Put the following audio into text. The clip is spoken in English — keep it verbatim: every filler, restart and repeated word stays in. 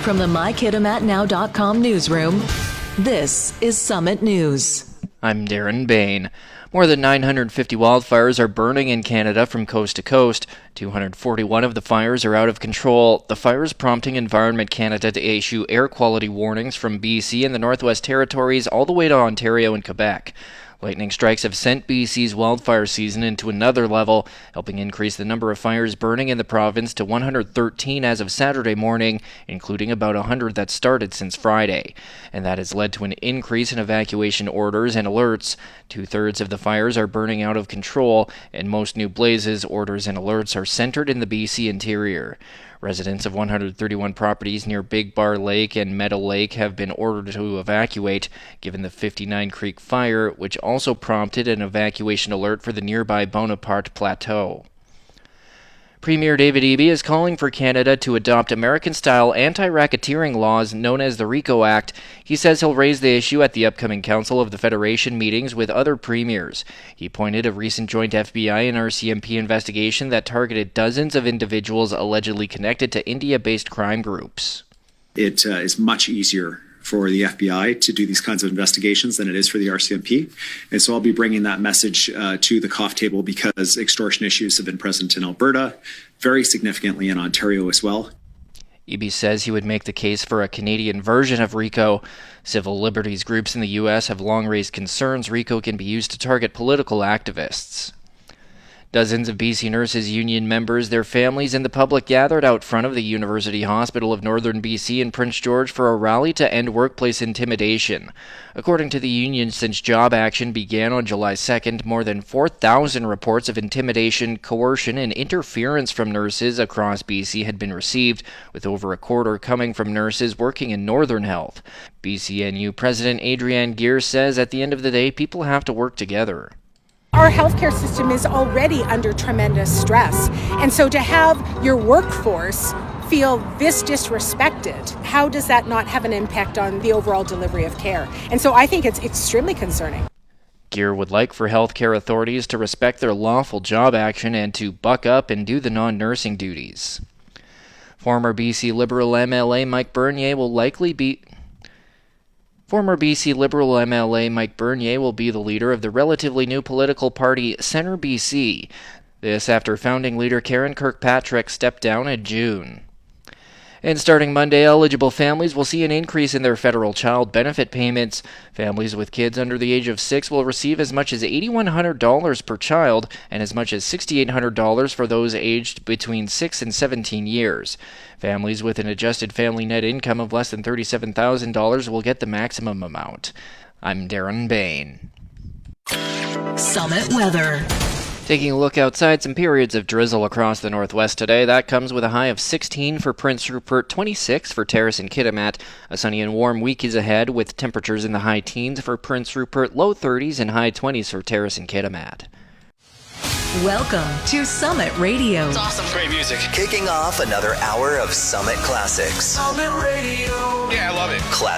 From the my kitimat now dot com newsroom, this is Summit News. I'm Darren Bain. More than nine hundred fifty wildfires are burning in Canada from coast to coast. two hundred forty-one of the fires are out of control. The fires prompting Environment Canada to issue air quality warnings from B C and the Northwest Territories all the way to Ontario and Quebec. Lightning strikes have sent B C's wildfire season into another level, helping increase the number of fires burning in the province to one hundred thirteen as of Saturday morning, including about one hundred that started since Friday. And that has led to an increase in evacuation orders and alerts. Two-thirds of the fires are burning out of control, and most new blazes, orders, and alerts are centered in the B C interior. Residents of one hundred thirty-one properties near Big Bar Lake and Meadow Lake have been ordered to evacuate, given the fifty-nine Creek fire, which also prompted an evacuation alert for the nearby Bonaparte Plateau. Premier David Eby is calling for Canada to adopt American-style anti-racketeering laws known as the RICO Act. He says he'll raise the issue at the upcoming Council of the Federation meetings with other premiers. He pointed a recent joint F B I and R C M P investigation that targeted dozens of individuals allegedly connected to India-based crime groups. It uh, is much easier for the F B I to do these kinds of investigations than it is for the R C M P. And so I'll be bringing that message uh, to the C O F table because extortion issues have been present in Alberta, very significantly in Ontario as well. Eby says he would make the case for a Canadian version of RICO. Civil liberties groups in the U S have long raised concerns RICO can be used to target political activists. Dozens of B C Nurses Union members, their families, and the public gathered out front of the University Hospital of Northern B C in Prince George for a rally to end workplace intimidation. According to the union, since job action began on July second, more than four thousand reports of intimidation, coercion, and interference from nurses across B C had been received, with over a quarter coming from nurses working in Northern Health. B C N U President Adrienne Gear says at the end of the day, people have to work together. Our healthcare system is already under tremendous stress, and so to have your workforce feel this disrespected, how does that not have an impact on the overall delivery of care? And so I think it's extremely concerning. Gear would like for healthcare authorities to respect their lawful job action and to buck up and do the non-nursing duties. Former B C Liberal M L A Mike Bernier will likely be... Former B C Liberal M L A Mike Bernier will be the leader of the relatively new political party Centre B C. This after founding leader Karen Kirkpatrick stepped down in June. And starting Monday, eligible families will see an increase in their federal child benefit payments. Families with kids under the age of six will receive as much as eight thousand one hundred dollars per child and as much as six thousand eight hundred dollars for those aged between six and seventeen years. Families with an adjusted family net income of less than thirty-seven thousand dollars will get the maximum amount. I'm Darren Bain. Summit Weather. Taking a look outside, some periods of drizzle across the northwest today. That comes with a high of sixteen for Prince Rupert, twenty-six for Terrace and Kitimat. A sunny and warm week is ahead with temperatures in the high teens for Prince Rupert, low thirties and high twenties for Terrace and Kitimat. Welcome to Summit Radio. It's awesome. Great music. Kicking off another hour of Summit Classics. Summit Radio. Yeah, I love it. Classic.